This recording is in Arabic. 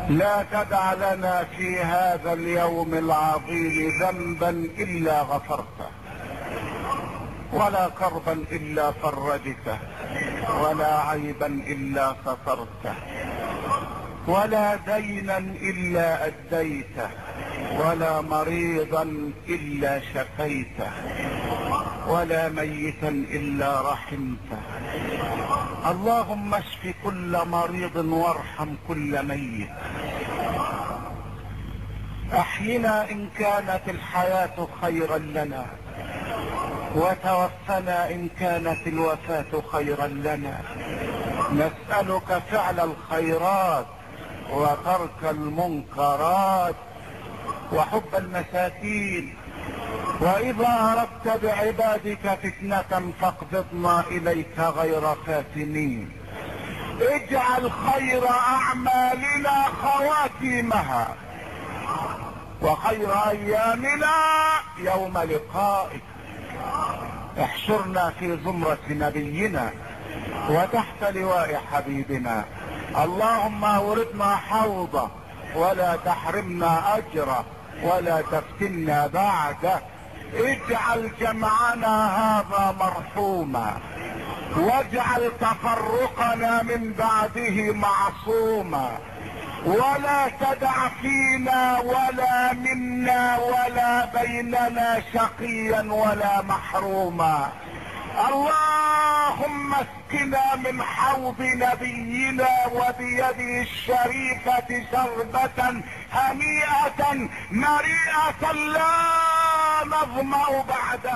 لا تدع لنا في هذا اليوم العظيم ذنبا إلا غفرته، ولا كربا إلا فرجته، ولا عيبا إلا سترته، ولا دينا إلا أديته، ولا مريضا إلا شفيته، ولا ميتا إلا رحمته. اللهم اشف كل مريض وارحم كل ميت. احينا ان كانت الحياة خيرا لنا، وتوفنا ان كانت الوفاة خيرا لنا. نسألك فعل الخيرات وترك المنكرات وحب المساكين. واذا اردت بعبادك فتنة فاقبضنا اليك غير فاتنين. اجعل خير اعمالنا خواتيمها، وخير ايامنا يوم لقائك. احشرنا في زمرة نبينا وتحت لواء حبيبنا. اللهم اوردنا حوضه ولا تحرمنا اجره ولا تفتنا بعده. اجعل جمعنا هذا مرحوما، واجعل تفرقنا من بعده معصوما، ولا تدع فينا ولا منا ولا بيننا شقيا ولا محروما. اللهم اسقنا من حوض نبينا وبيده الشريفة شربة هنيئة مريئة لا نظمأ بعدها.